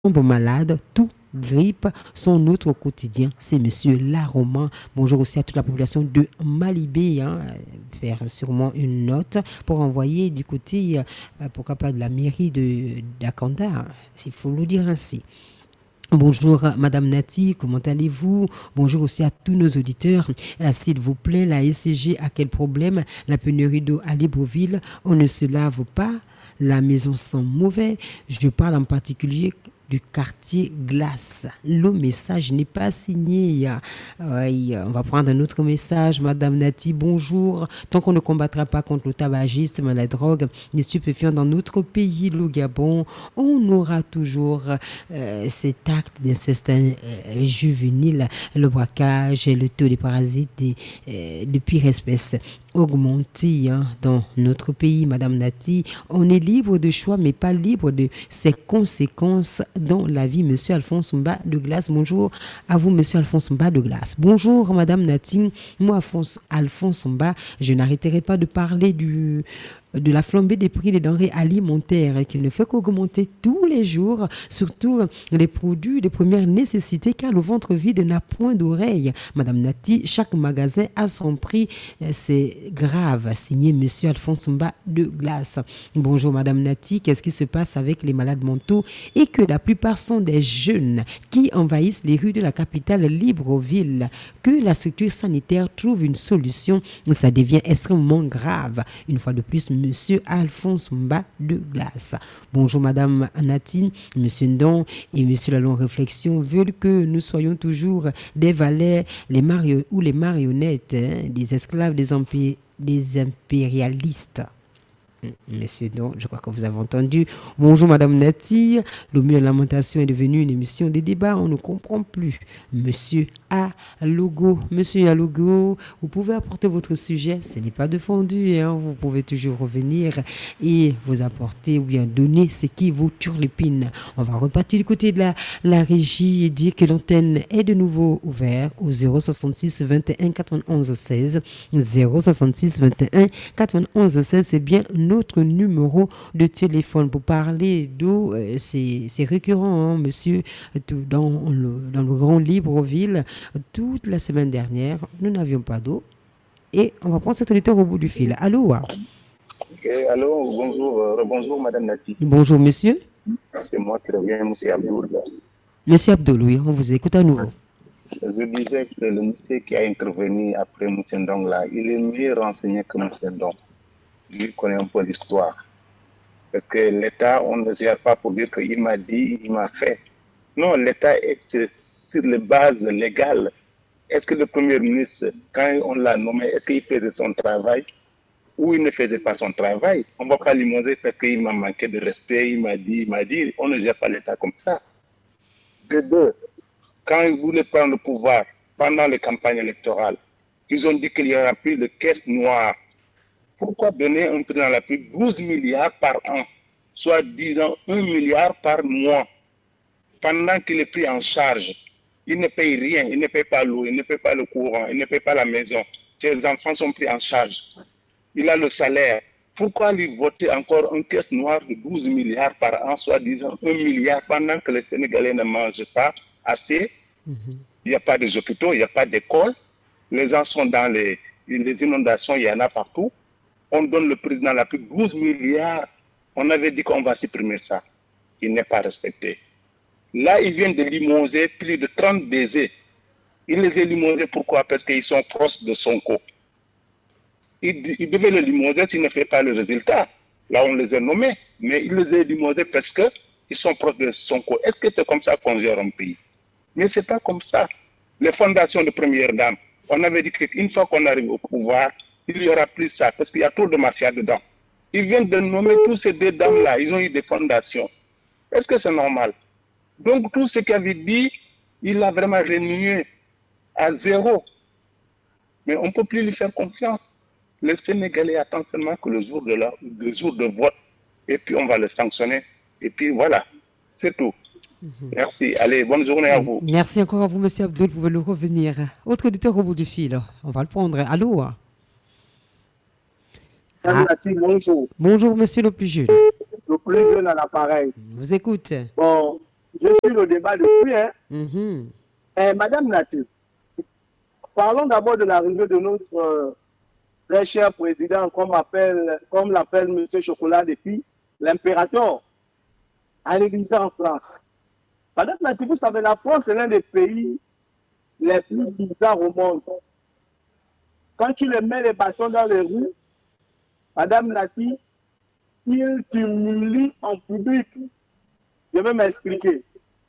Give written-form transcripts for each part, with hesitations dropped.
malade, tout grippe, son notre quotidien, c'est Monsieur Laroman. Bonjour aussi à toute la population de Malibé. Faire sûrement une note pour envoyer du côté, pourquoi pas de la mairie de d'Akanda, s'il faut le dire ainsi. Bonjour Madame Nati, comment allez-vous? Bonjour aussi à tous nos auditeurs. S'il vous plaît, la SCG a quel problème? La pénurie d'eau à Libreville, on ne se lave pas, la maison sent mauvais. Je parle en particulier du quartier Glace. Le message n'est pas signé. Oui, on va prendre un autre message. Madame Nati, bonjour. Tant qu'on ne combattra pas contre le tabagisme, la drogue, les stupéfiants dans notre pays, le Gabon, on aura toujours cet acte d'inceste juvénile, le braquage et le taux des parasites de pire espèce augmenté dans notre pays, Madame Nati. On est libre de choix, mais pas libre de ses conséquences dans la vie. Monsieur Alphonse Mba de Glace, bonjour à vous, Monsieur Alphonse Mba de Glace. Bonjour, Madame Nati. Moi, Alphonse Mba, je n'arrêterai pas de parler de la flambée des prix des denrées alimentaires qui ne fait qu'augmenter tous les jours, surtout les produits de première nécessité, car le ventre vide n'a point d'oreille. Madame Nati, chaque magasin a son prix, c'est grave. Signé Monsieur Alphonse Mba de Glace. Bonjour Madame Nati, qu'est-ce qui se passe avec les malades mentaux et que la plupart sont des jeunes qui envahissent les rues de la capitale Libreville? Que la structure sanitaire trouve une solution, ça devient extrêmement grave. Une fois de plus, Monsieur Alphonse Mba de Glace. Bonjour Madame Nati, Monsieur Ndon et Monsieur Lalong Réflexion veulent que nous soyons toujours des valets, les marionnettes, des esclaves des impérialistes. Monsieur Don, je crois que vous avez entendu. Bonjour Madame Nati. Le milieu de la lamentation est devenu une émission de débat. On ne comprend plus. Monsieur Alogo. Monsieur Alogo, vous pouvez apporter votre sujet. Ce n'est pas défendu. Vous pouvez toujours revenir et vous apporter ou bien donner ce qui vous turlupine. On va repartir du côté de la régie et dire que l'antenne est de nouveau ouverte au 066 21 91 16. 066 21 91 16, c'est bien notre numéro de téléphone pour parler d'eau. C'est récurrent, monsieur, dans le Grand Libreville. Toute la semaine dernière, nous n'avions pas d'eau. Et on va prendre cet auditeur au bout du fil. Allô? Allô, bonjour, bonjour Madame Nati. Bonjour monsieur. C'est moi qui reviens, monsieur Abdoul. Monsieur Abdoul, oui, on vous écoute à nouveau. Je disais que le monsieur qui a intervenu après monsieur Ndong là, il est mieux renseigné que monsieur Ndong. Lui connaît un peu l'histoire. Parce que l'État, on ne gère pas pour dire qu'il m'a dit, il m'a fait. Non, l'État est sur les bases légales. Est-ce que le Premier ministre, quand on l'a nommé, est-ce qu'il faisait son travail ou il ne faisait pas son travail? On ne va pas limoger parce qu'il m'a manqué de respect, il m'a dit, on ne gère pas l'État comme ça. De deux, quand ils voulaient prendre le pouvoir pendant les campagnes électorales, ils ont dit qu'il y aura plus de caisse noire. Pourquoi donner un président de la République 12 milliards par an, soit disons 1 milliard par mois, pendant qu'il est pris en charge? Il ne paye rien, il ne paye pas l'eau, il ne paye pas le courant, il ne paye pas la maison. Ses enfants sont pris en charge. Il a le salaire. Pourquoi lui voter encore une caisse noire de 12 milliards par an, soit disons 1 milliard, pendant que les Sénégalais ne mangent pas assez? Il n'y a pas des hôpitaux, il n'y a pas d'école. Les gens sont dans les inondations, il y en a partout. On donne le président de la République 12 milliards. On avait dit qu'on va supprimer ça. Il n'est pas respecté. Là, ils viennent de limoger plus de 30 DG. Il les a limogés pourquoi? Parce qu'ils sont proches de Sonko. Il devait le limoger s'il ne fait pas le résultat. Là, on les a nommés. Mais il les a limogés parce qu'ils sont proches de Sonko. Est-ce que c'est comme ça qu'on gère un pays? Mais ce n'est pas comme ça. Les fondations de première dame, on avait dit qu'une fois qu'on arrive au pouvoir, il n'y aura plus ça, parce qu'il y a trop de mafia dedans. Ils viennent de nommer tous ces deux dames-là, ils ont eu des fondations. Est-ce que c'est normal? Donc tout ce qu'il avait dit, il a vraiment renié à zéro. Mais on ne peut plus lui faire confiance. Les Sénégalais attendent seulement que le jour de vote, et puis on va le sanctionner. Et puis voilà, c'est tout. Merci. Allez, bonne journée à vous. Merci encore à vous, monsieur Abdoul, pour le revenir. Autre auditeur au bout du fil, on va le prendre. Allô? Bonjour. Bonjour, monsieur le plus jeune. Le plus jeune à l'appareil. Vous écoute. Bon, Je suis le débat depuis. Hein. Mhm. Madame Nati, parlons d'abord de l'arrivée de notre très cher président, comme l'appelle M. Chocolat depuis, l'impérateur, à l'église en France. Madame Nati, vous savez, la France est l'un des pays les plus bizarres au monde. Quand tu les mets les bâtons dans les rues, Madame Nati, ils t'humilient en public. Je vais m'expliquer.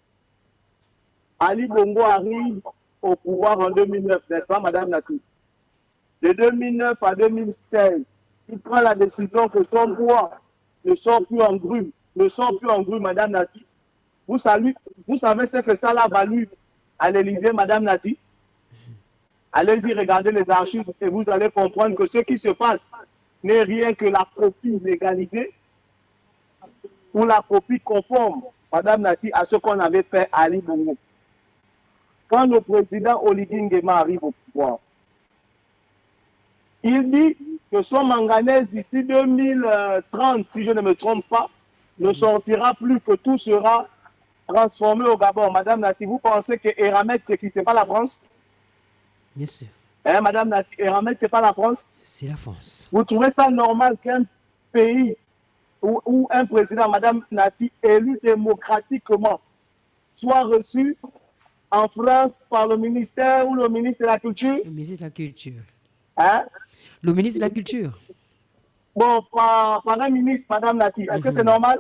Ali Bongo arrive au pouvoir en 2009, n'est-ce pas, Madame Nati? De 2009 à 2016, il prend la décision que son bois ne sort plus en grue, Madame Nati. Vous savez ce que ça l'a valu à l'Élysée, Madame Nati? Allez-y regarder les archives et vous allez comprendre que ce qui se passe n'est rien que la copie légalisée ou la copie conforme, Madame Nati, à ce qu'on avait fait à Ali Bongo. Quand le président Oligui Nguema arrive au pouvoir, il dit que son manganèse d'ici 2030, si je ne me trompe pas, ne sortira plus, que tout sera transformé au Gabon. Madame Nati, vous pensez que Eramet, c'est pas la France? Bien sûr. Madame Nati, Eramet, c'est pas la France? C'est la France. Vous trouvez ça normal qu'un pays où un président, Madame Nati, élu démocratiquement, soit reçu en France par le ministère ou le ministre de la Culture? Le ministre de la Culture. Hein? Le ministre de la Culture. Bon, par un ministre, Madame Nati, est-ce que c'est normal?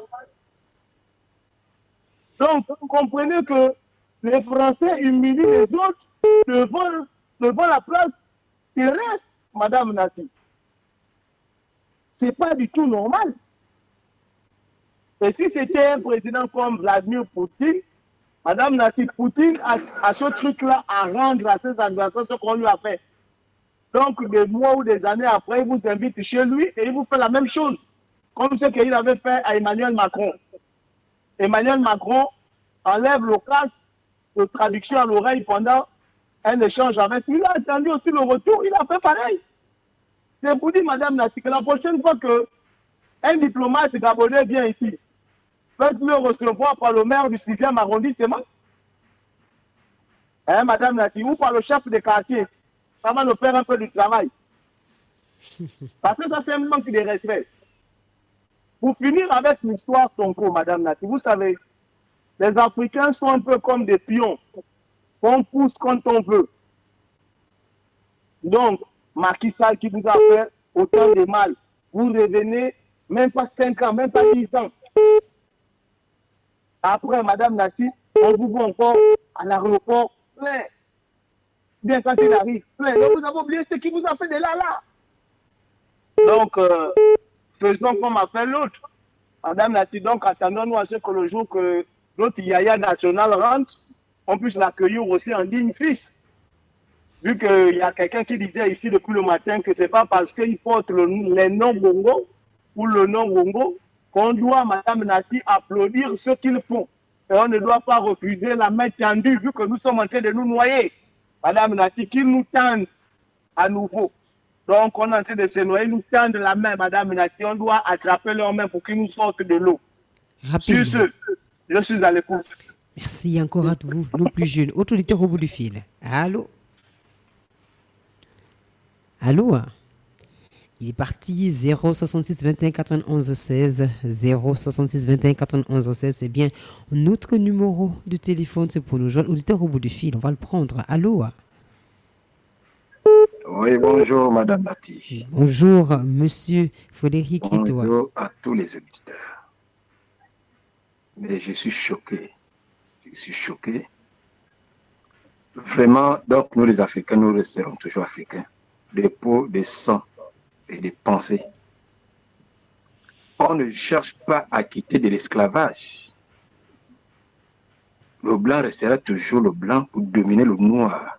Donc, vous comprenez que les Français humilient les autres devant la place. Ils restent, Madame Nati. C'est pas du tout normal. Et si c'était un président comme Vladimir Poutine, Madame Nati, Poutine a ce truc-là à rendre à ses adversaires ce qu'on lui a fait. Donc, des mois ou des années après, il vous invite chez lui et il vous fait la même chose. Comme ce qu'il avait fait à Emmanuel Macron. Emmanuel Macron enlève le casque de traduction à l'oreille pendant un échange avec lui. Il a attendu aussi le retour, il a fait pareil. C'est pour dire, Madame Nati, que la prochaine fois qu'un diplomate gabonais vient ici, faites-le recevoir par le maire du 6e arrondissement. Madame Nati, ou par le chef de quartier. Ça va nous faire un peu du travail. Parce que ça, c'est un manque de respect. Pour finir avec l'histoire Sonko, Madame Nati, vous savez, les Africains sont un peu comme des pions. On pousse quand on veut. Donc, Macky Sall qui vous a fait autant de mal, vous revenez même pas 5 ans, même pas 10 ans. Après, Madame Nati, on vous voit encore à l'aéroport plein. Bien quand il arrive, plein. Donc, vous avez oublié ce qui vous a fait de là. Donc, faisons comme a fait l'autre. Madame Nati, donc attendons-nous à ce que le jour que notre Yaya national rentre, on puisse l'accueillir aussi en digne fils. Vu qu'il y a quelqu'un qui disait ici depuis le matin que ce n'est pas parce qu'il porte les noms Bongo ou le nom Bongo qu'on doit, Madame Nati, applaudir ce qu'ils font. Et on ne doit pas refuser la main tendue vu que nous sommes en train de nous noyer. Madame Nati, qu'ils nous tendent à nouveau. Donc, on est en train de se noyer, nous tendent la main, Madame Nati. On doit attraper leurs mains pour qu'ils nous sortent de l'eau. Sur ce, je suis à l'écoute. Merci encore à vous, nos plus jeunes. Autre auditeur au bout du fil. Allô? Allô? Il est parti 066 21 91 16 066 21 91 16. C'est bien notre numéro de téléphone. C'est pour nous joindre. Auditeur au bout du fil. On va le prendre. Allô? Oui, bonjour Madame Nati. Bonjour Monsieur Frédéric. Bonjour à tous les auditeurs. Mais je suis choqué. Vraiment, donc nous les Africains, nous resterons toujours Africains. De peau, de sang et de pensée. On ne cherche pas à quitter de l'esclavage. Le blanc restera toujours le blanc pour dominer le noir.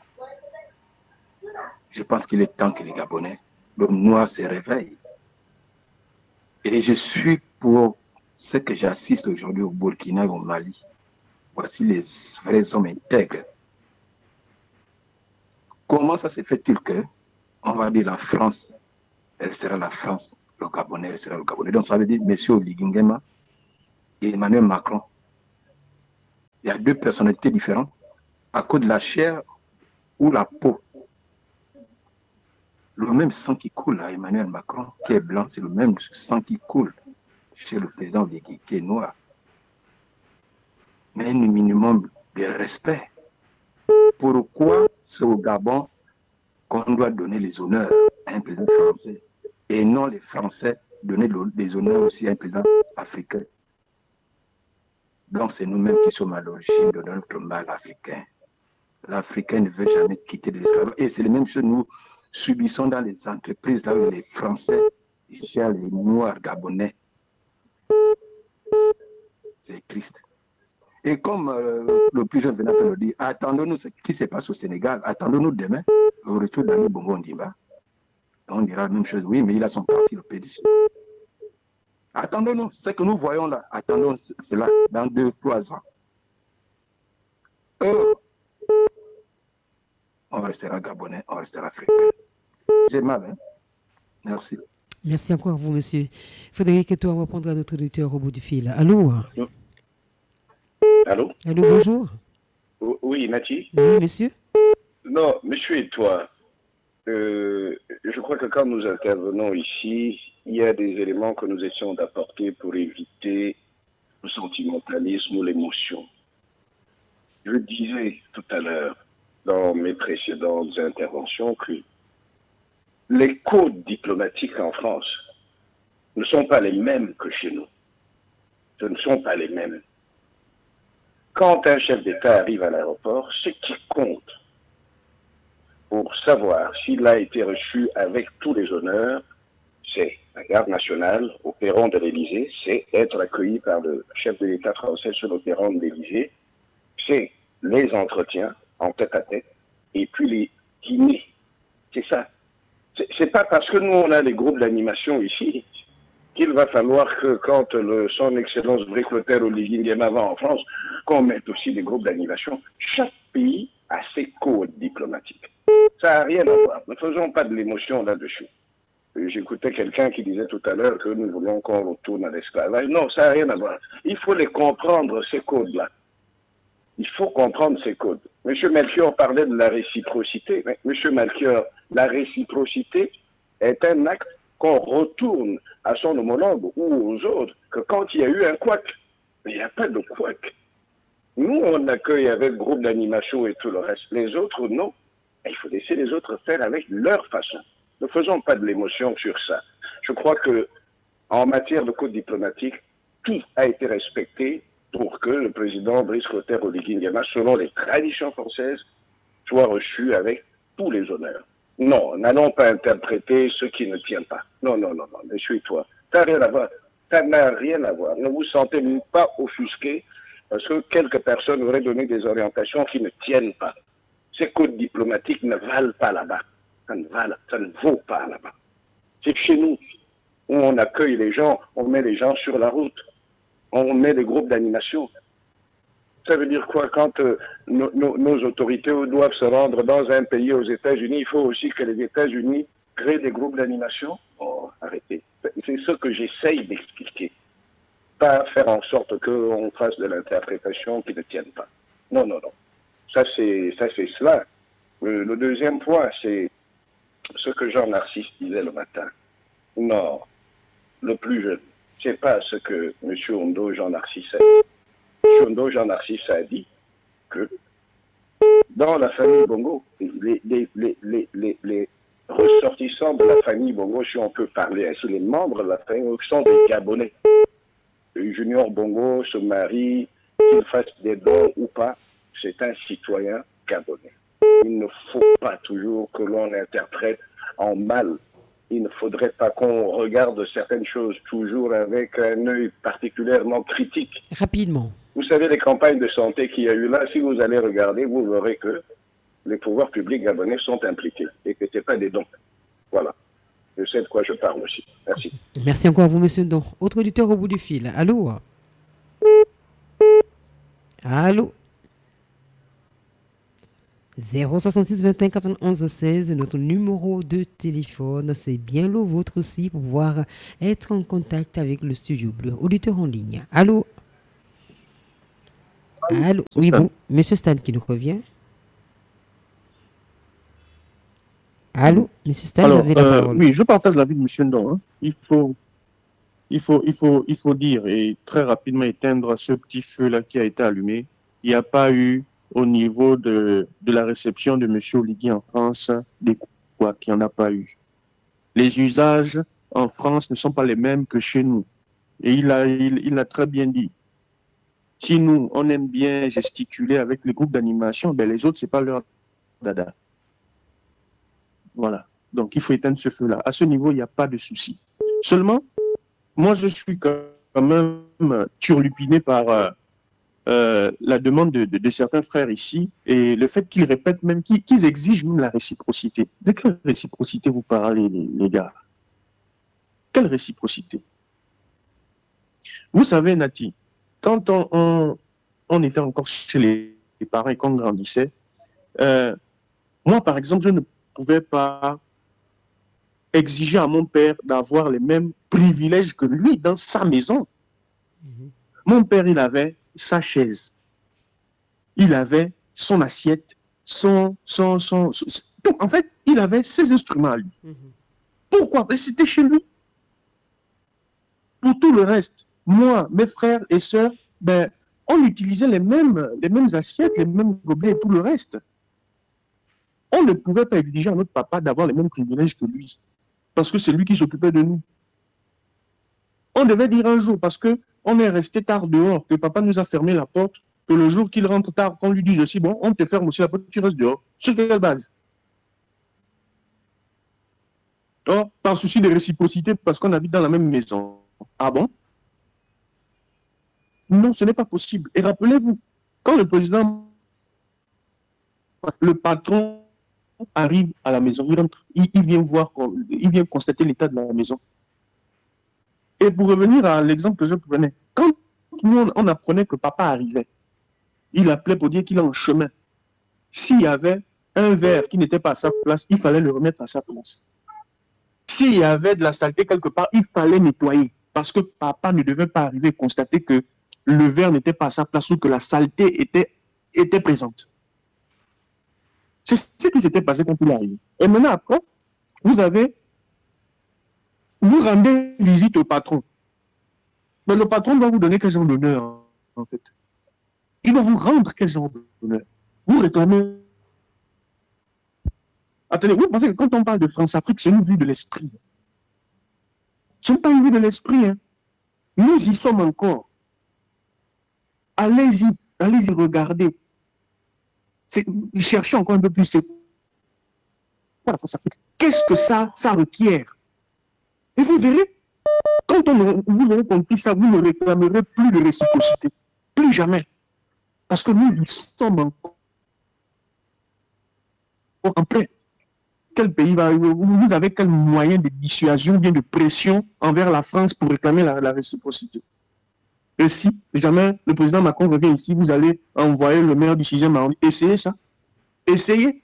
Je pense qu'il est temps que les Gabonais, le noir se réveille. Et je suis pour ce que j'assiste aujourd'hui au Burkina et au Mali. Voici les vrais hommes intègres. Comment ça se fait-il que, on va dire la France, elle sera la France, le Gabonais, elle sera le Gabonais. Donc ça veut dire M. Oligui Nguema et Emmanuel Macron. a deux personnalités différentes à cause de la chair ou la peau. Le même sang qui coule à Emmanuel Macron, qui est blanc, c'est le même sang qui coule chez le président Oligui, qui est noir. Mais un minimum de respect. Pourquoi c'est au Gabon qu'on doit donner les honneurs à un président français et non les Français donner les honneurs aussi à un président africain? Donc c'est nous-mêmes qui sommes à l'origine de notre mal africain. L'Africain ne veut jamais quitter de l'esclavage. Et c'est les mêmes choses que nous subissons dans les entreprises là où les Français gèrent les Noirs gabonais. C'est triste. Et comme le plus jeune venant de le dire, attendons-nous ce qui se passe au Sénégal, attendons-nous demain au retour d'Ali Bongo Ondimba. On dira la même chose, oui, mais il a son parti, le PDG. Attendons-nous, ce que nous voyons là, attendons cela dans 2-3 ans. On restera gabonais, on restera africain. J'ai mal, hein? Merci. Merci encore à vous, monsieur. Frédéric Eto'o, on va prendre notre auditeur au bout du fil. Allô? Allô? Allô, bonjour. Oui, Nati? Oui, monsieur? Non, monsieur et toi, je crois que quand nous intervenons ici, il y a des éléments que nous essayons d'apporter pour éviter le sentimentalisme ou l'émotion. Je disais tout à l'heure, dans mes précédentes interventions, que les codes diplomatiques en France ne sont pas les mêmes que chez nous. Ce ne sont pas les mêmes. Quand un chef d'État arrive à l'aéroport, ce qui compte pour savoir s'il a été reçu avec tous les honneurs, c'est la garde nationale au perron de l'Élysée, c'est être accueilli par le chef de l'État français sur le perron de l'Élysée, c'est les entretiens en tête-à-tête, et puis les dîners. C'est ça. C'est pas parce que nous, on a des groupes d'animation ici qu'il va falloir que quand son Excellence Brick-Clotaire Oligui Nguema va en France, qu'on mette aussi des groupes d'animation. Chaque pays a ses codes diplomatiques. Ça n'a rien à voir. Ne faisons pas de l'émotion là-dessus. J'écoutais quelqu'un qui disait tout à l'heure que nous voulons qu'on retourne à l'esclavage. Non, ça n'a rien à voir. Il faut les comprendre, ces codes-là. Il faut comprendre ces codes. M. Melchior parlait de la réciprocité. Mais, M. Melchior, la réciprocité est un acte qu'on retourne à son homologue ou aux autres que quand il y a eu un couac. Mais il n'y a pas de couac. Nous, on accueille avec groupe d'animation et tout le reste. Les autres, non. Il faut laisser les autres faire avec leur façon. Ne faisons pas de l'émotion sur ça. Je crois que en matière de code diplomatique, tout a été respecté pour que le président Brice-Clotaire Oligui Nguema, selon les traditions françaises, soit reçu avec tous les honneurs. Non, n'allons pas interpréter ce qui ne tient pas. Non, monsieur et toi. Ça n'a rien à voir. Ça n'a rien à voir. Ne vous sentez pas offusqué parce que quelques personnes auraient donné des orientations qui ne tiennent pas. Ces codes diplomatiques ne valent pas là-bas. Ça ne vaut pas là-bas. C'est chez nous où on accueille les gens, on met les gens sur la route, on met des groupes d'animation. Ça veut dire quoi? Quand nos autorités doivent se rendre dans un pays aux États-Unis, il faut aussi que les États-Unis créent des groupes d'animation? Oh, arrêtez. C'est ce que j'essaye d'expliquer. Pas faire en sorte qu'on fasse de l'interprétation qui ne tienne pas. Non. Ça, c'est cela. Le deuxième point, c'est ce que Jean Narcisse disait le matin. Non, le plus jeune. C'est pas ce que M. Ondo Jean Narcisse a dit. M. Ondo Jean Narcisse a dit que dans la famille Bongo, les ressortissants de la famille Bongo, si on peut parler ainsi, les membres de la famille Bongo sont des Gabonais. Junior Bongo se marie, qu'il fasse des dons ou pas, c'est un citoyen gabonais. Il ne faut pas toujours que l'on interprète en mal. Il ne faudrait pas qu'on regarde certaines choses toujours avec un œil particulièrement critique. Rapidement. Vous savez, les campagnes de santé qu'il y a eu là, si vous allez regarder, vous verrez que les pouvoirs publics gabonais sont impliqués et que ce n'est pas des dons. Voilà. Je sais de quoi je parle aussi. Merci. Merci encore à vous, monsieur Don. Autre auditeur au bout du fil. Allô? Allô? 066 21 91 16, notre numéro de téléphone. C'est bien le vôtre aussi pour pouvoir être en contact avec le Studio Bleu. Auditeur en ligne. Allô? Allô? Oui, bon. Monsieur Stan qui nous revient. Allô? Monsieur Stan, vous Alors, avez la parole. oui, je partage l'avis de M. Ndon. Hein. Il faut dire et très rapidement éteindre ce petit feu-là qui a été allumé. Il n'y a pas eu, au niveau de la réception de M. Oligui en France, des couacs. Il n'y en a pas eu. Les usages en France ne sont pas les mêmes que chez nous. Et il a très bien dit. Si nous, on aime bien gesticuler avec les groupes d'animation, ben les autres, c'est pas leur dada. Voilà. Donc, il faut éteindre ce feu-là. À ce niveau, il n'y a pas de souci. Seulement, moi, je suis quand même turlupiné par la demande de certains frères ici et le fait qu'ils répètent même, qu'ils exigent même la réciprocité. De quelle réciprocité vous parlez, les gars? Quelle réciprocité? Vous savez, Nati, quand on était encore chez les parents et qu'on grandissait, moi, par exemple, je ne pouvais pas exiger à mon père d'avoir les mêmes privilèges que lui dans sa maison. Mon père, il avait sa chaise, il avait son assiette, tout. En fait, il avait ses instruments à lui. Pourquoi? Parce que c'était chez lui. Pour tout le reste, moi, mes frères et sœurs, ben, on utilisait les mêmes assiettes, les mêmes gobelets et tout le reste. On ne pouvait pas exiger à notre papa d'avoir les mêmes privilèges que lui, parce que c'est lui qui s'occupait de nous. On devait dire un jour, parce qu'on est resté tard dehors, que papa nous a fermé la porte, que le jour qu'il rentre tard, qu'on lui dise aussi, bon, on te ferme aussi la porte, tu restes dehors. Sur quelle base? Or, par souci de réciprocité, parce qu'on habite dans la même maison. Ah bon? Non, ce n'est pas possible. Et rappelez-vous, quand le président, le patron arrive à la maison, il vient voir, il vient constater l'état de la maison. Et pour revenir à l'exemple que je prenais, quand nous on apprenait que papa arrivait, il appelait pour dire qu'il est en chemin. S'il y avait un verre qui n'était pas à sa place, il fallait le remettre à sa place. S'il y avait de la saleté quelque part, il fallait nettoyer. Parce que papa ne devait pas arriver et constater que le verre n'était pas à sa place ou que la saleté était présente. C'est ce qui s'était passé quand il est arrivé. Et maintenant, après, vous rendez visite au patron. Mais le patron doit vous donner quel genre d'honneur, en fait. Il doit vous rendre quel genre d'honneur. Vous réclamez. Attendez, vous pensez que quand on parle de France-Afrique, c'est une vue de l'esprit. Ce n'est pas une vue de l'esprit. Hein. Nous y sommes encore. Allez-y regarder. Cherchez encore un peu plus. C'est quoi la France-Afrique? Qu'est-ce que ça requiert? Et vous verrez, quand vous aurez compris ça, vous ne réclamerez plus de réciprocité. Plus jamais. Parce que nous y sommes encore en paix. Quel pays vous avez quel moyen de dissuasion, bien de pression envers la France pour réclamer la réciprocité? Et si jamais le président Macron revient ici, vous allez envoyer le maire du 6e arrondissement. Essayez ça. Essayez.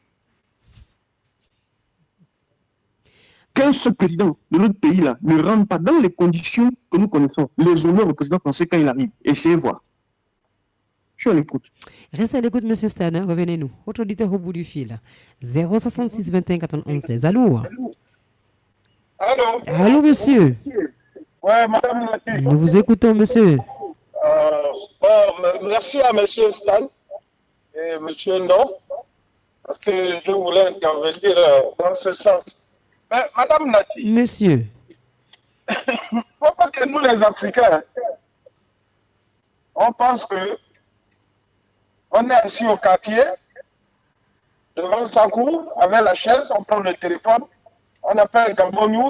Qu'un seul président de notre pays-là ne rentre pas dans les conditions que nous connaissons, les honneurs au président français quand il arrive. Essayez voir. Je suis à l'écoute. Restez à l'écoute, M. Stan. Revenez-nous. Autre auditeur au bout du fil. 066 21 91 16. Allô? Allô? Allô, monsieur? Ouais, madame Nati. Nous vous écoutons, monsieur. Merci à M. Stan et M. Ndon, parce que je voulais intervenir dans ce sens. Mais madame Nati. Monsieur. Il ne faut pas que nous, les Africains, on pense que on est assis au quartier, devant sa cour, avec la chaise, on prend le téléphone, on appelle Gabon News,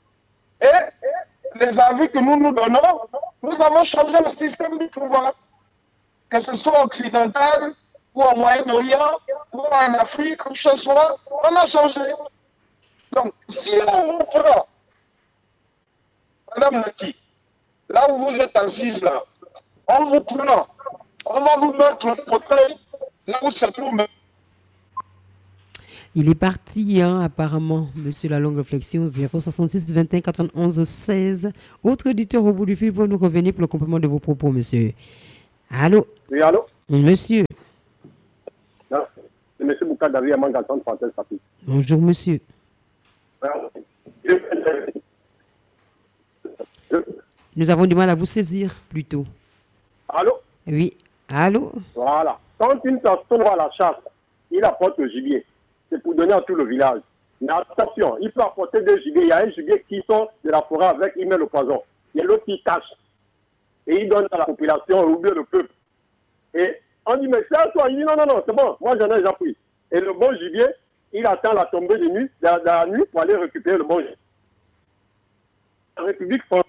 et les avis que nous nous donnons, nous avons changé le système du pouvoir, que ce soit occidental, ou au Moyen-Orient, ou en Afrique, ou chez soi, on a changé. Donc, si on vous prend, Madame Nati, là où vous êtes assise là, en vous prenant, on va vous mettre le fauteuil là où ça tombe. Il est parti, hein, apparemment, monsieur la longue réflexion, 066 21 91 16. Autre auditeur au bout du fil pour nous revenir pour le complément de vos propos, monsieur. Allô? Oui, allô? Monsieur. Non, c'est M. Boukadari à Mangalton, Française Papi. Bonjour, monsieur. Nous avons du mal à vous saisir, plutôt. Allô? Oui. Allô? Voilà. Quand une personne va à la chasse, il apporte le gibier. C'est pour donner à tout le village. Mais attention, il peut apporter des gibiers. Il y a un gibier qui sort de la forêt avec, il met le poison. Il y a l'autre qui cache. Et il donne à la population, ou bien le peuple. Et on dit, mais c'est à toi. Il dit, non, non, non, c'est bon. Moi, j'en ai déjà pris. Et le bon gibier, il attend la tombée de nuit, de la nuit pour aller récupérer le bon gibier. La République française.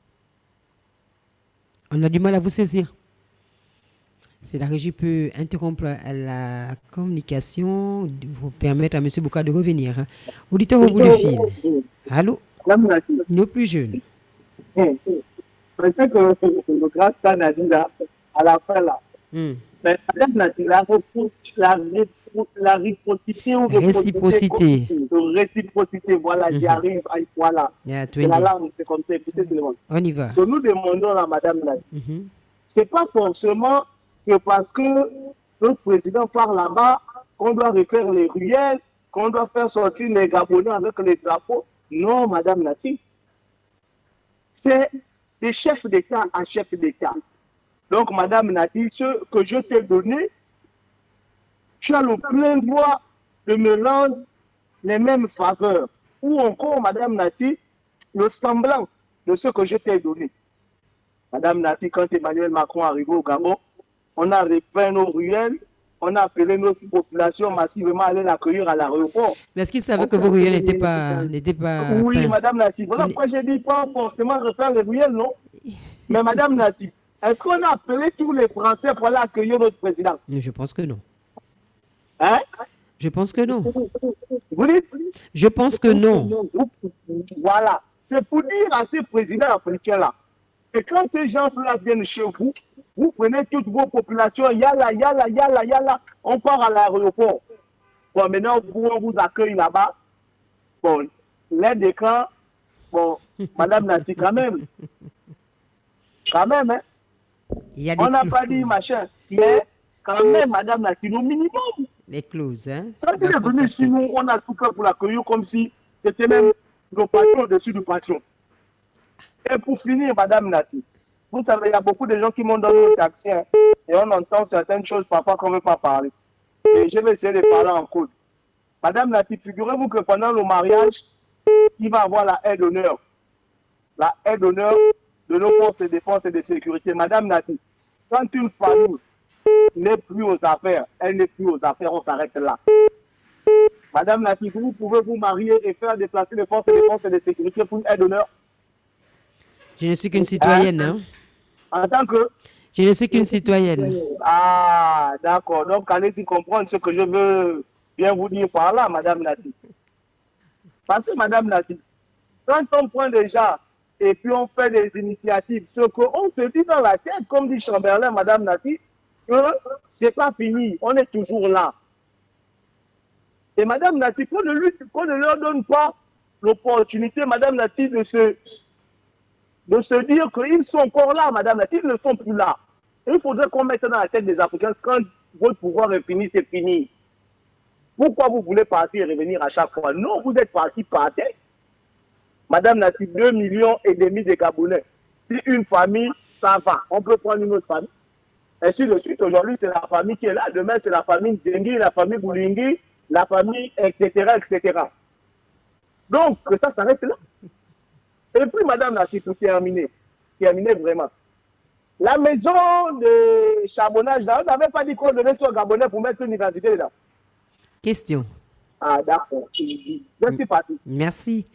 On a du mal à vous saisir. Si la régie peut interrompre la communication, vous permettre à M. Bouka de revenir. Hein. Auditeur au bout du fil. Allô? Nos plus jeunes. C'est ça que le grand stade a dit là, à la fin là. Mais la réciprocité ou réciprocité, voilà, j'y arrive, voilà. C'est la langue, c'est comme ça, écoutez, c'est le monde. On y va. Que nous demandons à Madame Nadi. C'est pas forcément que parce que notre président part là-bas, qu'on doit refaire les ruelles, qu'on doit faire sortir les Gabonais avec les drapeaux. Non, Madame Nati. C'est de chef d'État à chef d'État. Donc, Madame Nati, ce que je t'ai donné, tu as le plein droit de me rendre les mêmes faveurs. Ou encore, Madame Nati, le semblant de ce que je t'ai donné. Madame Nati, quand Emmanuel Macron arrive au Gabon, on a refait nos ruelles, on a appelé notre population massivement à aller l'accueillir à l'aéroport. Mais est-ce qu'il savait que vos ruelles n'étaient pas... Oui, peint. Madame Nati. Voilà pourquoi j'ai dit pas forcément refaire les ruelles, non. Mais Madame Nati, est-ce qu'on a appelé tous les Français pour aller accueillir notre président? Je pense que non. Hein? Je pense que non. Vous dites? Je pense que non. Voilà. C'est pour dire à ces présidents africains-là, et quand ces gens-là viennent chez vous, vous prenez toutes vos populations, yala, yala, yala, yala, on part à l'aéroport. Bon, maintenant, on vous accueille là-bas. Bon, l'aide des camps, bon, Madame Nati, quand même. Quand même, hein. On n'a pas dit machin, mais quand même, Madame Nati, au minimum. Les clauses, hein. Quand il est venu chez nous, on a tout fait pour l'accueillir comme si c'était même le patron au-dessus du patron. Et pour finir, Madame Nati, vous savez, il y a beaucoup de gens qui m'ont donné le taxi, hein, et on entend certaines choses parfois qu'on ne veut pas parler. Et je vais essayer de parler en code. Madame Nati, figurez-vous que pendant le mariage, il va avoir la aide d'honneur. La aide d'honneur de nos forces de défense et de sécurité. Madame Nati, quand une famille n'est plus aux affaires, elle n'est plus aux affaires, on s'arrête là. Madame Nati, vous pouvez vous marier et faire déplacer les forces de défense et de sécurité pour une aide d'honneur? Je ne suis qu'une citoyenne, hein. En tant que? Je ne suis qu'une citoyenne. Ah, d'accord. Donc, allez-y comprendre ce que je veux bien vous dire par là, Madame Nati. Parce que, Madame Nati, quand on prend déjà et puis on fait des initiatives, ce qu'on se dit dans la tête, comme dit Chamberlain, Madame Nati, que c'est pas fini, on est toujours là. Et Madame Nati, qu'on ne leur donne pas l'opportunité, Madame Nati, de se dire qu'ils sont encore là, Madame Nati, ils ne sont plus là. Il faudrait qu'on mette dans la tête des Africains, quand votre pouvoir est fini, c'est fini. Pourquoi vous voulez partir et revenir à chaque fois? Non, vous êtes parti, partez. Madame Nati, 2,5 millions de Gabonais. Si une famille, ça va. On peut prendre une autre famille. Ainsi de suite, aujourd'hui, c'est la famille qui est là. Demain, c'est la famille Zengi, la famille Boulingi, la famille, etc., etc. Donc, que ça s'arrête là. Et puis, Madame Nati, tout terminé. Terminé vraiment. La maison de charbonnage, là, on n'avait pas dit qu'on donnait sur Gabonais pour mettre une identité dedans. Question. Ah, d'accord. Je suis parti. Merci.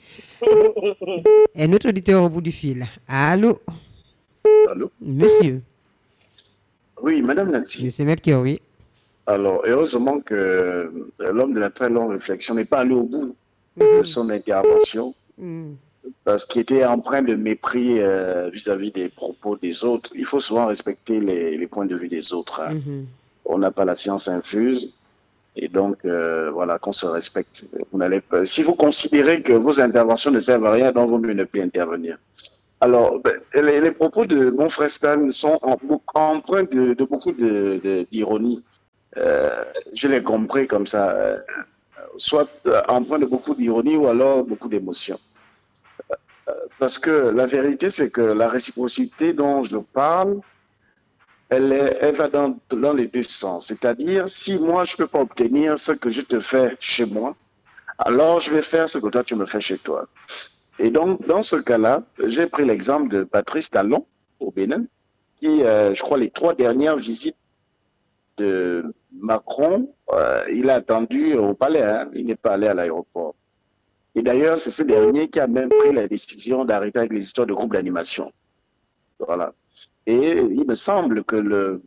Et notre auditeur au bout du fil. Allô? Allô? Monsieur. Oui, Madame Nati. Monsieur Melchior, oui. Alors, heureusement que l'homme de la très longue réflexion n'est pas allé au bout de son intervention, parce qu'il était empreint de mépris vis-à-vis des propos des autres. Il faut souvent respecter les points de vue des autres. Hein. On n'a pas la science infuse, et donc, voilà, qu'on se respecte. Si vous considérez que vos interventions ne servent à rien, donc vaut mieux ne plus intervenir. Alors, les propos de mon frère Stan sont empreints de beaucoup d'ironie. Je l'ai compris comme ça, soit empreint de beaucoup d'ironie ou alors beaucoup d'émotion. Parce que la vérité, c'est que la réciprocité dont je parle, elle va dans les deux sens. C'est-à-dire, si moi, je ne peux pas obtenir ce que je te fais chez moi, alors je vais faire ce que toi, tu me fais chez toi. Et donc, dans ce cas-là, j'ai pris l'exemple de Patrice Talon au Bénin, qui, je crois, les 3 dernières visites de Macron, il a attendu au palais, hein, il n'est pas allé à l'aéroport. Et d'ailleurs, c'est ce dernier qui a même pris la décision d'arrêter avec les histoires de groupes d'animation. Voilà. Et il me semble que le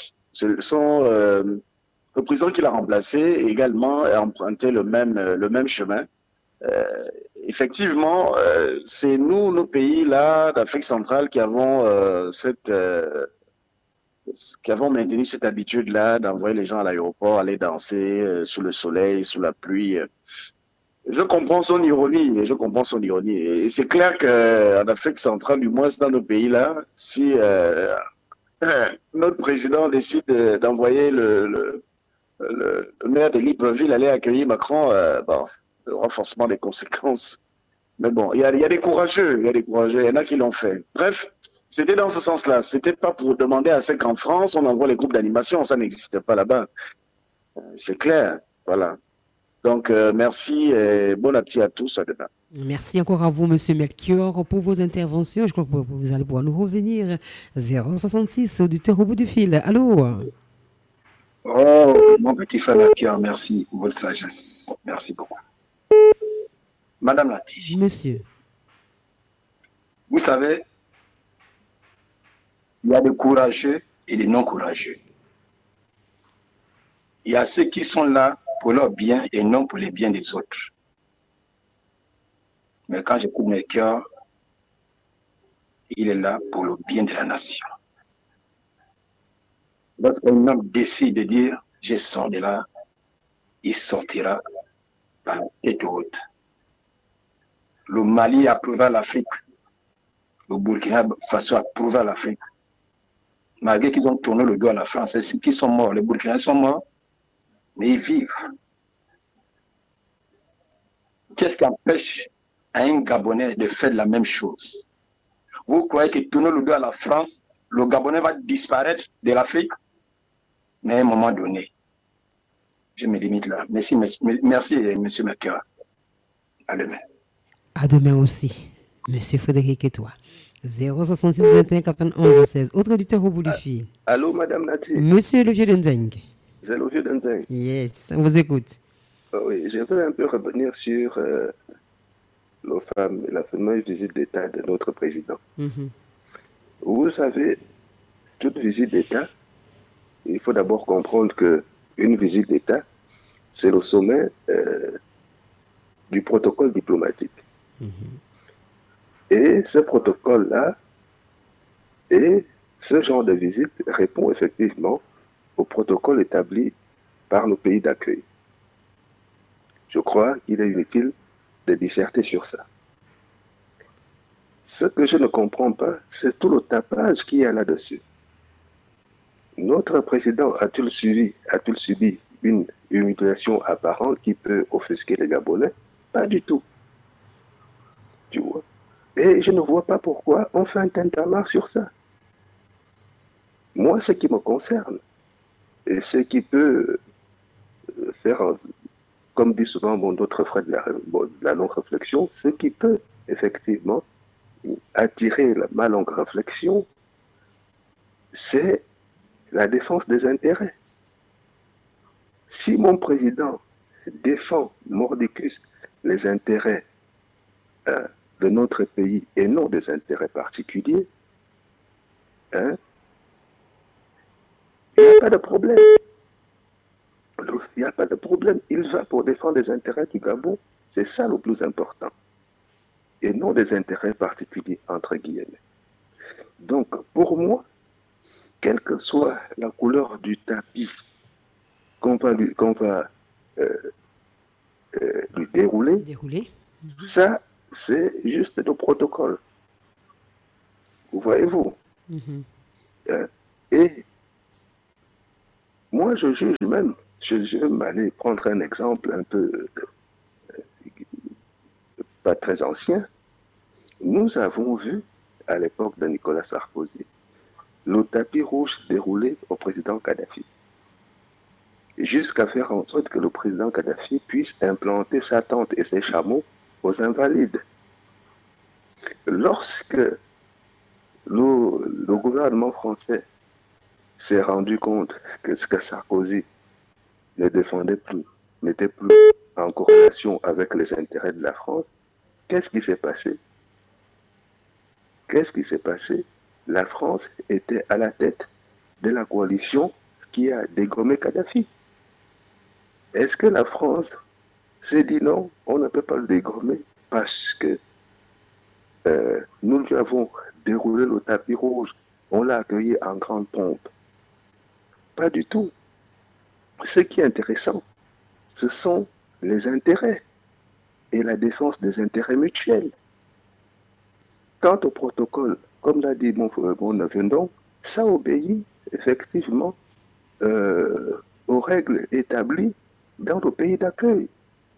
président qui l'a remplacé également a emprunté le même chemin. Effectivement, c'est nous, nos pays là d'Afrique centrale, qui avons maintenu cette habitude-là d'envoyer les gens à l'aéroport, aller danser sous le soleil, sous la pluie. Je comprends son ironie, Et c'est clair qu'en Afrique centrale, du moins dans nos pays-là, si notre président décide d'envoyer le maire de Libreville aller accueillir Macron, bon, il y aura forcément des conséquences. Mais bon, il y a des courageux, il y en a qui l'ont fait. Bref, c'était dans ce sens-là. C'était pas pour demander à ce qu'en France, on envoie les groupes d'animation, ça n'existe pas là-bas. C'est clair, voilà. Donc, merci et bon appétit à tous. À demain. Merci encore à vous, Monsieur Melchior, pour vos interventions. Je crois que vous allez pouvoir nous revenir. 066, auditeur au bout du fil. Allô? Oh, mon petit frère Melchior, merci pour votre sagesse. Merci beaucoup. Madame Lati. Monsieur. Vous savez, il y a des courageux et des non-courageux. Il y a ceux qui sont là pour leur bien et non pour les biens des autres. Mais quand j'écoute Melchior, il est là pour le bien de la nation. Lorsqu'un homme décide de dire « je sors de là », il sortira par tête haute. Le Mali a prouvé à l'Afrique, le Burkina Faso a prouvé à l'Afrique. Malgré qu'ils ont tourné le dos à la France, c'est ceux qui sont morts. Les Burkinabés sont morts, mais ils vivent. Qu'est-ce qui empêche un Gabonais de faire la même chose? Vous croyez que tourner le dos à la France, le Gabonais va disparaître de l'Afrique? Mais à un moment donné, je me limite là. Merci, monsieur Melchior. À demain. À demain aussi, Monsieur Frédéric et toi. 066 21 91 16. Autre auditeur au bout du fil. Allô, Madame Nati. Monsieur le vieux Denzeng. C'est le vieux Denzeng. Yes, on vous écoute. Oui, je veux un peu revenir sur la fameuse visite d'État de notre président. Vous savez, toute visite d'État, il faut d'abord comprendre qu'une visite d'État, c'est le sommet du protocole diplomatique. Et ce protocole-là, et ce genre de visite répond effectivement au protocole établi par nos pays d'accueil. Je crois qu'il est inutile de disserter sur ça. Ce que je ne comprends pas, c'est tout le tapage qu'il y a là-dessus. Notre président a-t-il subi une humiliation apparente qui peut offusquer les Gabonais? Pas du tout. Tu vois? Et je ne vois pas pourquoi on fait un tintamarre sur ça. Moi, ce qui me concerne, et ce qui peut faire, comme dit souvent mon autre frère de la longue réflexion, ce qui peut effectivement attirer ma longue réflexion, c'est la défense des intérêts. Si mon président défend mordicus les intérêts de notre pays et non des intérêts particuliers, il n'y a pas de problème. Il n'y a pas de problème. Il va pour défendre les intérêts du Gabon. C'est ça le plus important. Et non des intérêts particuliers, entre guillemets. Donc, pour moi, quelle que soit la couleur du tapis qu'on va lui dérouler, ça, c'est juste le protocole. Voyez-vous? Et moi, je juge même, je vais m'aller prendre un exemple un peu pas très ancien. Nous avons vu, à l'époque de Nicolas Sarkozy, le tapis rouge déroulé au président Kadhafi, jusqu'à faire en sorte que le président Kadhafi puisse implanter sa tente et ses chameaux aux Invalides. Lorsque le gouvernement français s'est rendu compte que ce que Sarkozy ne défendait plus, n'était plus en corrélation avec les intérêts de la France, qu'est-ce qui s'est passé? Qu'est-ce qui s'est passé? La France était à la tête de la coalition qui a dégommé Kadhafi. Est-ce que la France s'est dit non, on ne peut pas le dégommer parce que nous lui avons déroulé le tapis rouge, on l'a accueilli en grande pompe? Pas du tout. Ce qui est intéressant, ce sont les intérêts et la défense des intérêts mutuels. Quant au protocole, comme l'a dit mon neveu, ça obéit effectivement aux règles établies dans le pays d'accueil.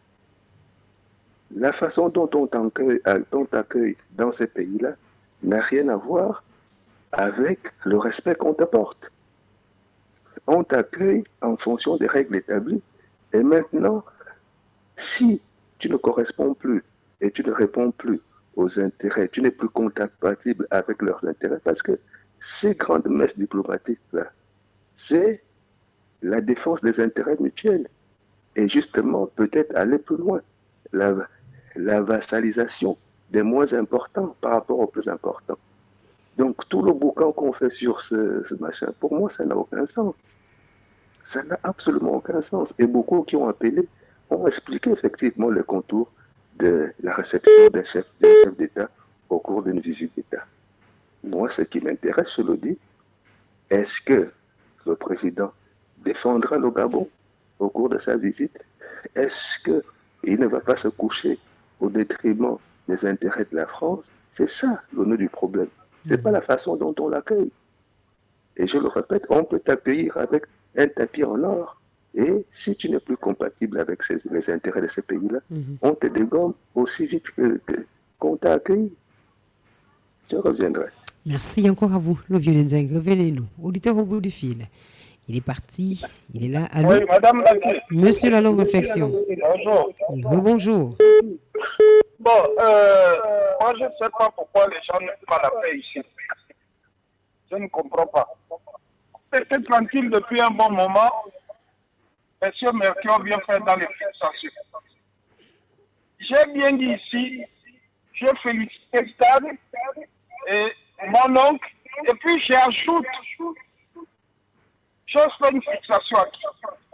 La façon dont on t'accueille dans ces pays-là n'a rien à voir avec le respect qu'on t'apporte. On t'accueille en fonction des règles établies. Et maintenant, si tu ne corresponds plus et tu ne réponds plus aux intérêts, tu n'es plus compatible avec leurs intérêts, parce que ces grandes messes diplomatiques-là, c'est la défense des intérêts mutuels. Et justement, peut-être aller plus loin, la vassalisation des moins importants par rapport aux plus importants. Donc, tout le boucan qu'on fait sur ce machin, pour moi, ça n'a aucun sens. Ça n'a absolument aucun sens. Et beaucoup qui ont appelé ont expliqué effectivement les contours de la réception d'un chef d'État au cours d'une visite d'État. Moi, ce qui m'intéresse, je le dis, est-ce que le président défendra le Gabon au cours de sa visite? Est-ce qu'il ne va pas se coucher au détriment des intérêts de la France? C'est ça le nœud du problème. Ce n'est pas la façon dont on l'accueille. Et je le répète, on peut t'accueillir avec un tapis en or. Et si tu n'es plus compatible avec les intérêts de ces pays-là, on te dégomme aussi vite qu'on t'a accueilli. Je reviendrai. Merci encore à vous, le vieux Nzeng. Revenez-nous. Auditeur au bout du fil. Il est parti, il est là. Allô? Oui, madame Laki. Monsieur la longue réflexion. Bonjour. Bonjour. Bon, moi je ne sais pas pourquoi les gens n'ont pas la paix ici. Je ne comprends pas. C'était tranquille depuis un bon moment. Monsieur Mercure vient faire dans les fixations. J'ai bien dit ici, je félicite Stade et mon oncle, et puis j'ajoute, je fais une fixation à qui?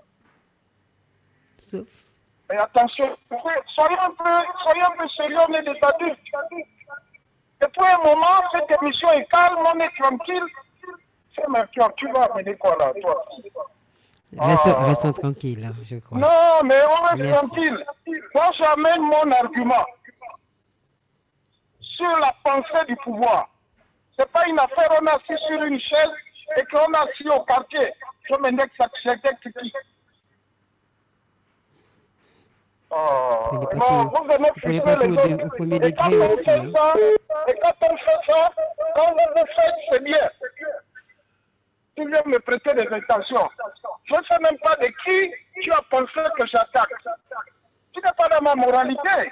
Sauf. Mais attention, soyez un peu sérieux, on est des adultes. Et pour un moment, cette émission est calme, on est tranquille. C'est Mercure, tu vas amener quoi là, toi? Restons tranquilles, hein, je crois. Non, mais on est tranquille. Moi, j'amène mon argument sur la pensée du pouvoir. C'est pas une affaire, on est assis sur une chaise et qu'on est assis au quartier. Je m'indexe à qui? Non, vous venez fixer les autres. Au premier degré aussi. Et quand on fait ça, quand vous le faites, c'est bien. Tu viens me prêter des intentions. Je ne sais même pas de qui tu as pensé que j'attaque. Tu n'es pas dans ma moralité.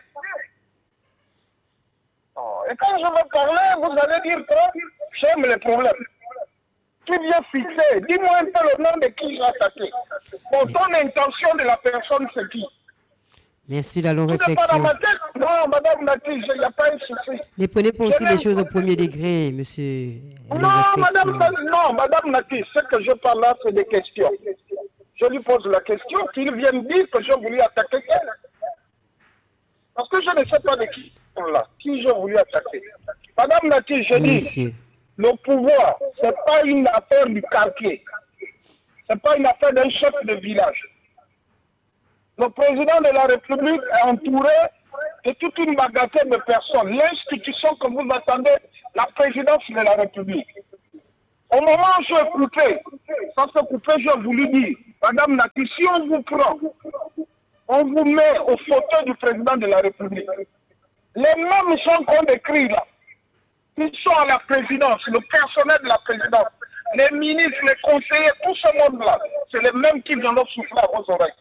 Et quand je veux parler, vous allez dire que j'aime les problèmes. Tu viens fixer. Dis-moi un peu le nom de qui j'ai attaqué. Bon, ton intention de la personne, c'est qui? Merci la longue Tu n'es pas dans réflexion. ma tête? Non, madame Nati, il n'y a pas un souci. Ne prenez pas aussi les choses au premier degré, monsieur. Non, madame Nati, ce que je parle là, c'est des questions. Je lui pose la question, qu'il vienne dire que j'ai voulu attaquer quelqu'un. Parce que je ne sais pas de qui j'ai voulu attaquer. Madame Nati, je dis, le pouvoir, ce n'est pas une affaire du quartier. Ce n'est pas une affaire d'un chef de village. Le président de la République est entouré de toute une bagatelle de personnes. L'institution que vous attendez la présidence de la République. Au moment où je suis coupé, sans se couper, j'ai voulu dire, Madame Nati, si on vous prend, on vous met au fauteuil du président de la République. Les mêmes gens qu'on écrit là, qui sont à la présidence, le personnel de la présidence, les ministres, les conseillers, tout ce monde-là, c'est les mêmes qui viendront souffler à vos oreilles.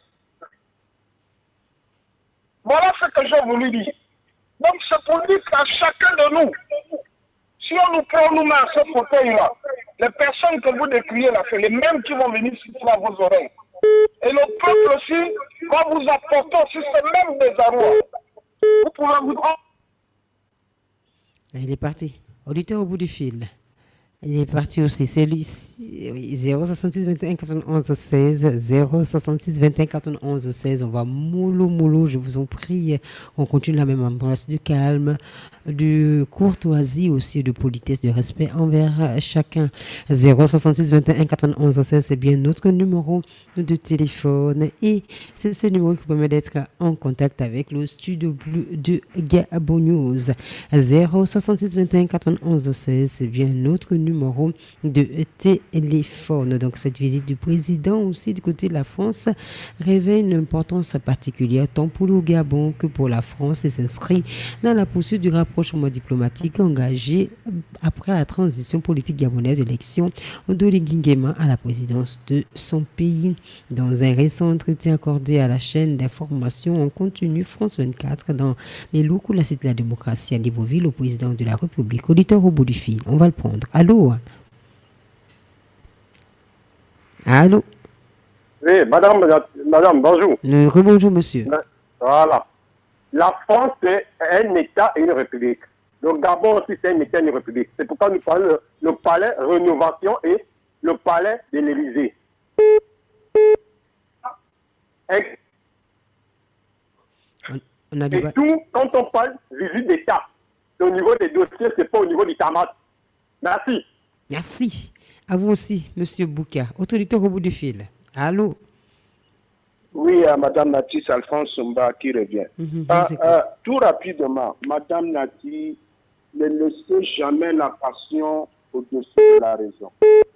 Voilà ce que j'ai voulu dire. Donc c'est pour dire qu'à chacun de nous, si on nous prend nous-mêmes à ce fauteuil-là, les personnes que vous décriez là, c'est les mêmes qui vont venir souffler à vos oreilles. Et le peuple aussi va vous apporter aussi ce même désarroi. Vous pourrez vous... Il est parti. Auditeur au bout du fil. Il est parti aussi. C'est lui. 066 21 91 16. 066 21 91 16. On va mollo. Je vous en prie. On continue la même ambiance du calme, de courtoisie aussi, de politesse, de respect envers chacun. 066 21 91 16. C'est bien notre numéro de téléphone. Et c'est ce numéro qui permet d'être en contact avec le studio bleu de Gabon News. 066 21 91 16. C'est bien notre numéro de téléphone. Donc cette visite du président aussi du côté de la France revêt une importance particulière tant pour le Gabon que pour la France et s'inscrit dans la poursuite du rapprochement diplomatique engagé après la transition politique gabonaise, l'élection d'Oligui Nguema à la présidence de son pays. Dans un récent entretien accordé à la chaîne d'information en continu France 24 dans les locaux de la Cité de la démocratie à Libreville, au président de la République. Auditeur au bout du fil, on va le prendre. Allô? Allô? Oui, madame, bonjour. Rebonjour, monsieur. Voilà. La France est un État et une République. Le Gabon aussi, c'est un État et une République. C'est pourquoi nous parlons le palais Rénovation et le palais de l'Élysée. Et tout, quand on parle visite d'État, c'est au niveau des dossiers, c'est pas au niveau du tamat. Merci. Merci. À vous aussi, monsieur Bouka. Auditeur au bout du fil. Allô? Oui, Madame Nati, c'est Alphonse Mba qui revient. Tout rapidement, Madame Nati, ne laissez jamais la passion au-dessus de la raison.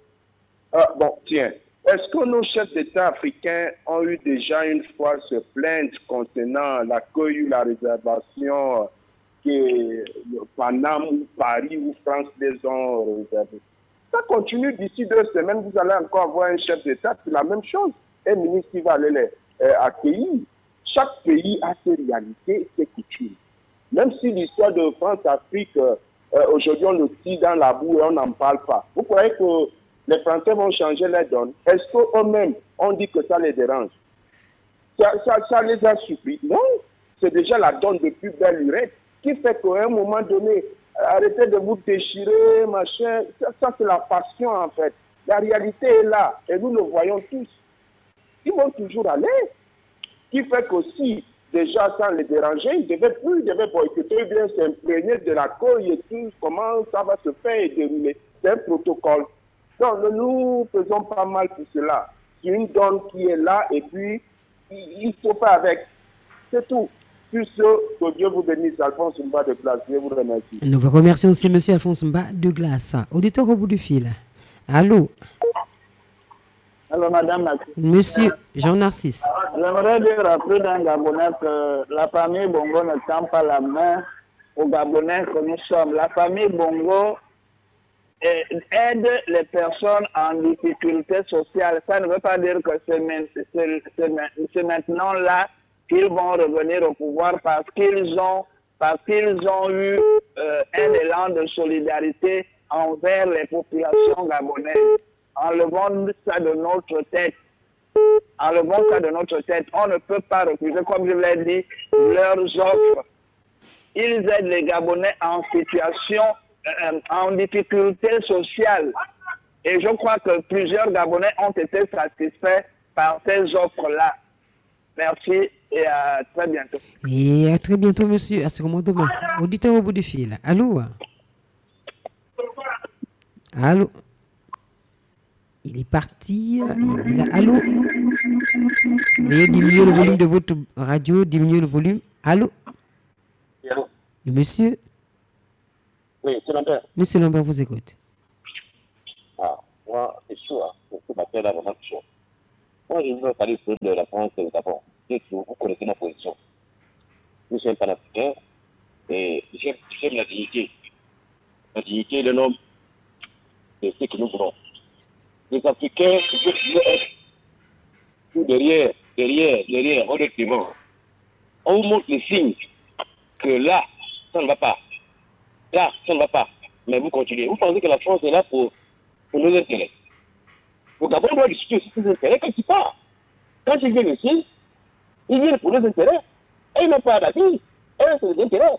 Est-ce que nos chefs d'État africains ont eu déjà une fois se plaindre concernant l'accueil ou la réservation que Paname ou Paris ou France les ont réservés? Ça continue d'ici 2 semaines, vous allez encore avoir un chef d'État, c'est la même chose. Un ministre qui va aller les accueillir. Chaque pays a ses réalités, ses coutumes. Même si l'histoire de France-Afrique, aujourd'hui on le tire dans la boue et on n'en parle pas. Vous croyez que les Français vont changer les donnes? Est-ce qu'eux-mêmes, on dit que ça les dérange? Ça les a surpris? Non, c'est déjà la donne de plus belle lurette qui fait qu'à un moment donné, arrêtez de vous déchirer, machin. Ça c'est la passion en fait. La réalité est là et nous le voyons tous. Ils vont toujours aller. Qui fait qu'aussi, déjà sans les déranger, ils devaient boycotter, bien s'imprégner de l'accueil et tout, comment ça va se faire et dérouler. C'est un protocole. Donc nous faisons pas mal pour cela. C'est une donne qui est là et puis il faut faire avec. C'est tout. Sur ce, que Dieu vous bénisse, Alphonse Mba de Glace. Je vous remercie. Nous vous remercions aussi, monsieur Alphonse Mba de Glace. Auditeur au bout du fil. Allô? Alors, madame Monsieur Jean-Narcisse. J'aimerais dire rappeler d'un Gabonais que la famille Bongo ne tend pas la main aux Gabonais que nous sommes. La famille Bongo aide les personnes en difficulté sociale. Ça ne veut pas dire que c'est maintenant là qu'ils vont revenir au pouvoir parce qu'ils ont eu un élan de solidarité envers les populations gabonaises. Enlevons ça de notre tête. On ne peut pas refuser, comme je l'ai dit, leurs offres. Ils aident les Gabonais en situation, en difficulté sociale. Et je crois que plusieurs Gabonais ont été satisfaits par ces offres-là. Merci et à très bientôt. Et à très bientôt, monsieur. À ce moment demain. Auditeur au bout du fil. Allô? Allô? Il est parti. Allô? Veuillez diminuer le volume de votre radio. Diminuer le volume. Allô? Allô? Monsieur? Oui, c'est Lambert. Monsieur Lambert vous écoute. Ah, moi, c'est chaud, hein. C'est ma tête là, vraiment chaud. Moi, je veux parler de la France d'abord. Vous connaissez ma position. Nous sommes panafricains et j'aime la dignité. La dignité de l'homme, c'est ce que nous voulons. Les Africains, ils veulent être tout derrière, honnêtement. On vous montre les signes que là, ça ne va pas. Là, ça ne va pas. Mais vous continuez. Vous pensez que la France est là pour nos intérêts. Le Gabon doit discuter sur ses intérêts quand il part. Quand ils viennent ici, ils viennent pour nos intérêts. Et ils n'ont pas d'avis. Et c'est les intérêts.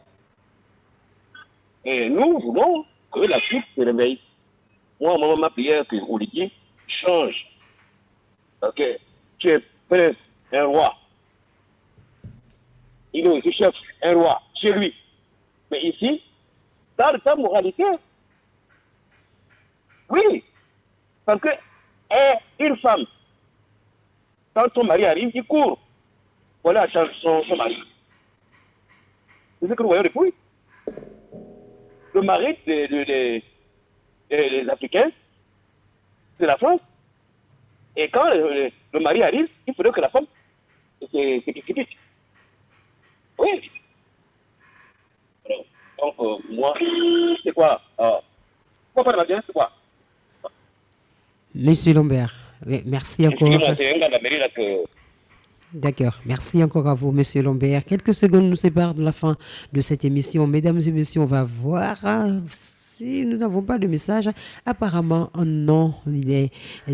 Et nous voulons que l'Afrique se réveille. Moi, ma prière, que Olivier change. Ok. Tu es prince, un roi. Il est aussi chef, un roi, chez lui. Mais ici, dans ta moralité, oui, parce que une femme, quand son mari arrive, il court. Voilà son mari. C'est ce que nous voyons depuis. Le mari des Africains, c'est la France. Et quand le mari arrive, il faudrait que la femme se précipite. Oui. Donc, moi, c'est quoi pourquoi pas la bien, c'est quoi Monsieur Lambert, merci encore. Excusez-moi, c'est un gars de la mairie là que... D'accord, merci encore à vous, Monsieur Lambert. Quelques secondes nous séparent de la fin de cette émission. Mesdames et messieurs, on va voir si nous n'avons pas de message. Apparemment, non, il est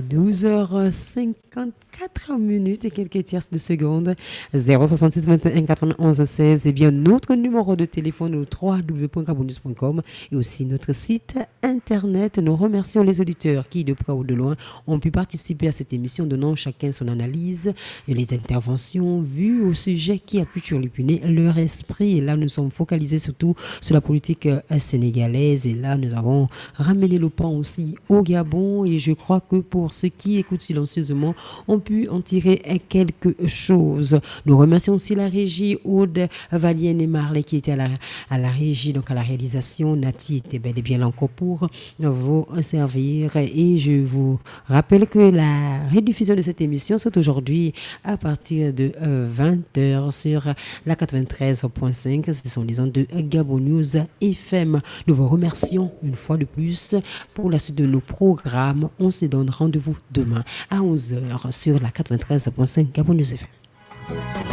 12h54 et quelques tierces de seconde. 066 21 91 16. Et bien, notre numéro de téléphone au www.gabonnews.com et aussi notre site internet. Nous remercions les auditeurs qui, de près ou de loin, ont pu participer à cette émission, donnant chacun son analyse et les interventions vues au sujet qui a pu turlupiner leur esprit. Et là, nous sommes focalisés surtout sur la politique sénégalaise. Et là, nous avons ramené le pan aussi au Gabon. Et je crois que pour ceux qui écoutent silencieusement, on pu en tirer quelque chose. Nous remercions aussi la régie Aude Valienne et Marley qui était à la régie, donc à la réalisation. Nati était bel et bien là encore pour vous servir. Et je vous rappelle que la rediffusion de cette émission, c'est aujourd'hui à partir de 20h sur la 93.5. Ce sont les ondes de Gabon News FM. Nous vous remercions une fois de plus pour la suite de nos programmes. On se donne rendez-vous demain à 11h sur la 93.5 Gabon News FM.